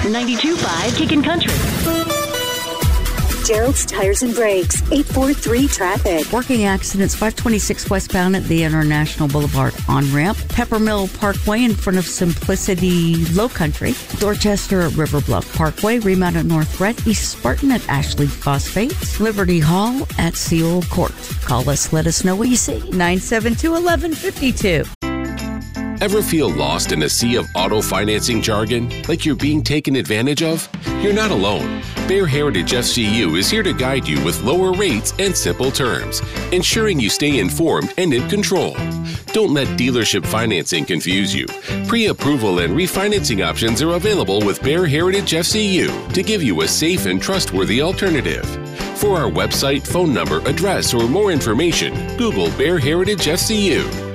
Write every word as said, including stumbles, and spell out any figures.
ninety-two point five Kickin' Country. Gerald's Tires and Brakes, eight four three traffic. Working accidents, five twenty-six westbound at the International Boulevard on-ramp. Peppermill Parkway in front of Simplicity Low Country. Dorchester at River Bluff Parkway. Remount at North Brett. East Spartan at Ashley Phosphates. Liberty Hall at Seal Court. Call us, let us know what you see. nine seven two, one one five two. Ever feel lost in a sea of auto financing jargon, like you're being taken advantage of? You're not alone. Bear Heritage F C U is here to guide you with lower rates and simple terms, ensuring you stay informed and in control. Don't let dealership financing confuse you. Pre-approval and refinancing options are available with Bear Heritage F C U to give you a safe and trustworthy alternative. For our website, phone number, address, or more information, Google Bear Heritage F C U.